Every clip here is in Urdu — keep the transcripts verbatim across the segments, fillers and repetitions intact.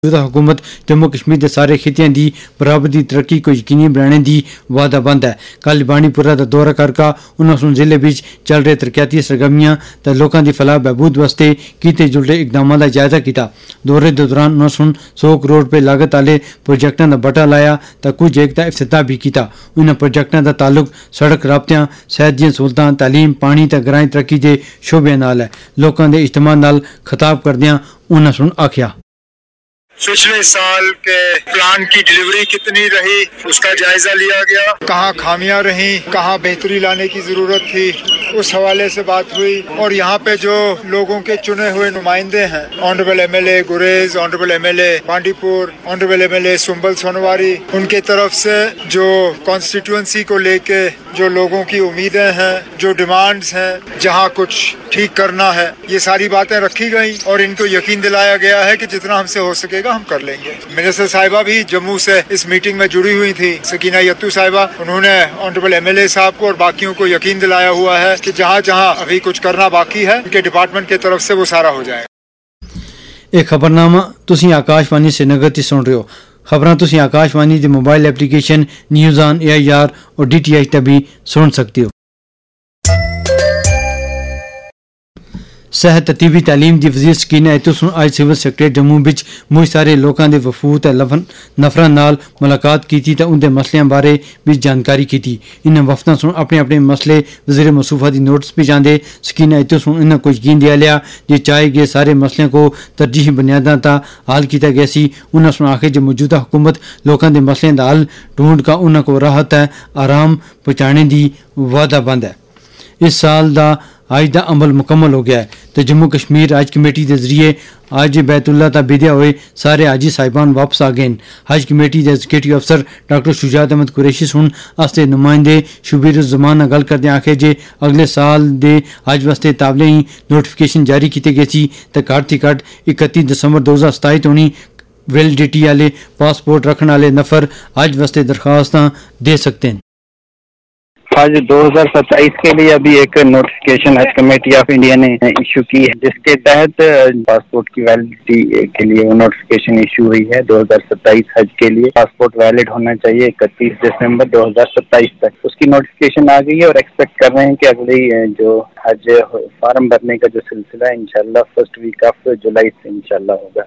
موجودہ حکومت جموں کشمیر کے سارے خطیاں دی برابر دی ترقی کو یقینی بنانے دی وعدہ بند ہے. کل بانی پورہ کا دورہ کر کے انہوں نے ضلع بچ چل رہے ترقیاتی سرگرمیاں تے لوکاں دی فلاح بہبود واسطے کیتے جڑے اقدامات کا جائزہ کیتا. دورے کے دوران انہوں نے سو کروڑ روپے لاگت والے پروجیکٹوں کا بٹا لایا تے کچھ ایک کا افتتاح بھی کیتا. انہوں پروجیکٹوں کا تعلق سڑک رابطیاں، صحت دی سہولتاں، تعلیم، پانی تے گرائیں ترقی کے شعبے نال ہے. لوکاں دے اجتماع نال خطاب کردیاں انہوں نے آکھیا پچھلے سال کے پلان کی ڈلیوری کتنی رہی اس کا جائزہ لیا گیا، کہاں خامیاں رہیں، کہاں بہتری لانے کی ضرورت تھی، اس حوالے سے بات ہوئی. اور یہاں پہ جو لوگوں کے چنے ہوئے نمائندے ہیں، آنریبل ایم ایل اے گریز، آنریبل ایم ایل اے پانڈی پور، آنریبل ایم ایل اے سنبل سونواری، ان کے طرف سے جو کانسٹیٹوئنسی کو لے کے جو لوگوں کی امیدیں ہیں، جو ڈیمانڈز ہیں، جہاں کچھ ٹھیک کرنا ہے، یہ ساری باتیں رکھی گئیں اور ان کو یقین دلایا گیا ہے کہ جتنا ہم سے ہو سکے گا ہم کر لیں گے. منسٹر صاحبہ بھی جموں سے اس میٹنگ میں جڑی ہوئی تھی، سکینہ یتو صاحبہ. انہوں نے آنریبل ایم ایل اے صاحب کو اور باقیوں کو یقین دلایا ہوا ہے کہ جہاں جہاں ابھی کچھ کرنا باقی ہے ان کے ڈپارٹمنٹ کی طرف سے وہ سارا ہو جائے. ایک خبرنامہ تسی آکاش وانی سے نگر تی سن رہے ہو. خبراں تسی آکاش وانی دی mobile application news on a I R اور ڈی ٹی ایچ تے بھی سن سکتے ہو. صحت تے طبی تعلیم دی وزیر سکینہ یتو سن آج سول سیکرٹریٹ جموں وچ مجھ سارے لوکاں دے وفود تے نفراں نال ملاقات کیتی تے ان دے مسئلیاں بارے بھی جانکاری کیتی. انہاں وفداں سن اپنے اپنے مسئلے وزیر موصوفہ دی نوٹس بھی جاندے. سکینہ یتو سن انہاں کو یقین دیا لیا جے چاہے گے سارے مسئلے کو ترجیحی بنیاداں تا حل کیتا گیا سی. انہاں سن آخر جو موجودہ حکومت لوکاں دے مسئلے دا حل ڈھونڈ کا انہاں کو راحت ہے آرام پہنچانے دی وعدہ بند ہے. اس سال دا آج دا عمل مکمل ہو گیا ہے تو جموں کشمیر حج کمیٹی کے ذریعے آج بیت اللہ تا بیدیا ہوئے سارے حاجی صاحبان واپس آ گئے. حج کمیٹی کے ایگزیکٹو افسر ڈاکٹر شجاعت احمد قریشی سن آستے نمائندے شبیر الزمان نہ گل کردے آخے جے اگلے سال دے حج واسطے تابلے ہی نوٹیفکیشن جاری کیتے گئے سی تو گھٹ تھی گھٹ اکتی دسمبر دو ہزار ستائی تونی ویلڈیٹی والے پاسپورٹ رکھنے والے نفر حج واسطے درخواستاں دے سکتے ہیں. آج دو ہزار ستائیس کے لیے ابھی ایک notification Hajj committee of India نے ایشو کی ہے جس کے تحت پاسپورٹ کی ویلڈیٹی کے لیے وہ نوٹیفکیشن ایشو ہوئی ہے. دو ہزار ستائیس حج کے لیے پاسپورٹ ویلڈ ہونا چاہیے اکتیس دسمبر دو ہزار ستائیس تک. اس کی نوٹیفکیشن آ گئی ہے اور ایکسپیکٹ کر رہے ہیں کہ اگلی جو حج فارم بھرنے کا جو سلسلہ ہے انشاءاللہ فرسٹ ویک آف جولائی سے انشاءاللہ ہوگا.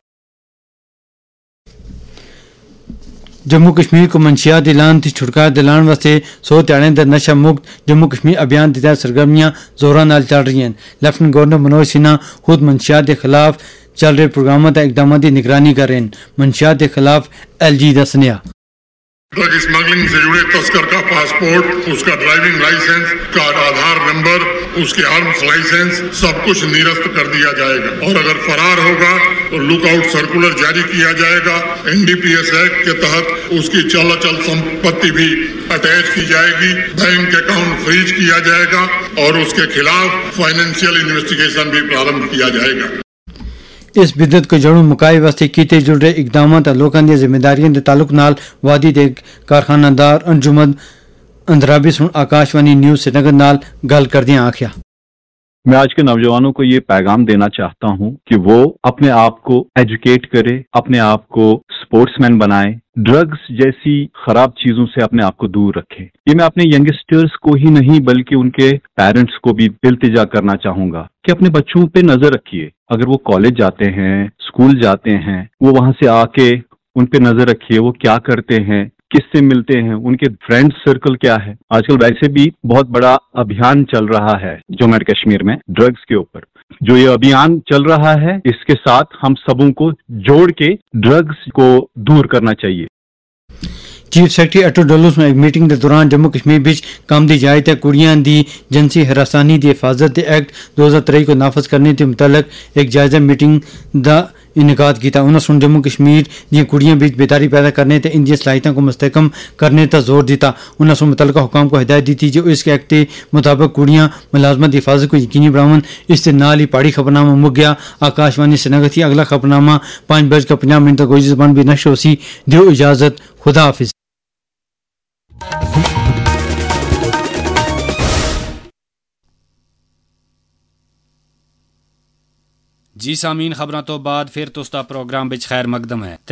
جموں کشمیر کو منشیات اعلان تھی چھٹکارا دلان واسطے سو تیاڑیں در نشہ مکت جموں کشمیر ابھیان کے تحت سرگرمیاں زوراں نال چل رہی ہیں. لیفٹنٹ گورنر منوج سنہا خود منشیات کے خلاف چل رہے پروگراموں تے اقدامات کی نگرانی کر رہے ہیں. منشیات کے خلاف ایل جی دا سنیا ڈرگ اسمگلنگ سے جڑے تسکر کا پاسپورٹ، اس کا ڈرائیونگ لائسنس کا آدھار نمبر، اس کے آرمز لائسنس سب کچھ نرست کر دیا جائے گا. اور اگر فرار ہوگا تو لک آؤٹ سرکولر جاری کیا جائے گا. N D P S act کے تحت اس کی چل اچل سمپتی بھی اٹیچ کی جائے گی، بینک اکاؤنٹ فریج کیا جائے گا اور اس کے خلاف فائنینشیل انویسٹیگیشن بھی پرارمبھ کیا جائے گا. اس بدت کو جڑوں مکائی واسطے کیتے جڑ رہے اقدامات لوکاں دی ذمہ داریاں دے تعلق نال وادی دے کارخانہ دار انجمن اندرابی سن آکاش وانی نیوز سری نگر نال گل کردیاں آکھیا میں آج کے نوجوانوں کو یہ پیغام دینا چاہتا ہوں کہ وہ اپنے آپ کو ایجوکیٹ کرے، اپنے آپ کو سپورٹس مین بنائے، ڈرگز جیسی خراب چیزوں سے اپنے آپ کو دور رکھے. یہ میں اپنے ینگسٹرز کو ہی نہیں بلکہ ان کے پیرنٹس کو بھی التجا کرنا چاہوں گا کہ اپنے بچوں پہ نظر رکھیے. اگر وہ کالج جاتے ہیں، اسکول جاتے ہیں، وہ وہاں سے آ کے ان پہ نظر رکھیے وہ کیا کرتے ہیں، کس سے ملتے ہیں، ان کے فرینڈ سرکل کیا ہے. آج کل ویسے بھی بہت بڑا ابھیان چل رہا ہے جموں کشمیر میں ڈرگز کے اوپر. جو یہ ابھیان چل رہا ہے اس کے ساتھ ہم سبوں کو جوڑ کے ڈرگز کو دور کرنا چاہیے. چیف سیکرٹری اٹو ڈولوس میں ایک میٹنگ کے دوران جموں کشمیر بچ کام دی جائے تے کڑیاں دی جنسی ہراسانی دی حفاظت دے ایکٹ دو ہزار ترئی کو نافذ کرنے کے متعلق ایک جائزہ میٹنگ دا انعقاد کیتا. انہوں نے جموں کشمیر دی کڑیاں بچ بیداری پیدا کرنے تے ان دی صلاحیتوں کو مستحکم کرنے تا زور دیتا. انہوں نے متعلقہ حکام کو ہدایت دی جو اس کے ایکٹ کے مطابق کڑیاں ملازمت کی حفاظت کو یقینی بناون. اس سے نال ہی پہاڑی خبرنامہ مک گیا. آکاش وانی سری نگر تھی. اگلا خبرنامہ پانچ بج کر پنجہ منٹ تک گوجری زبان بھی نشر ہو سی. دیو اجازت، خدا حافظ. جی سامعین خبراں تو بعد پھر تستا پروگرام وچ خیر مقدم ہے۔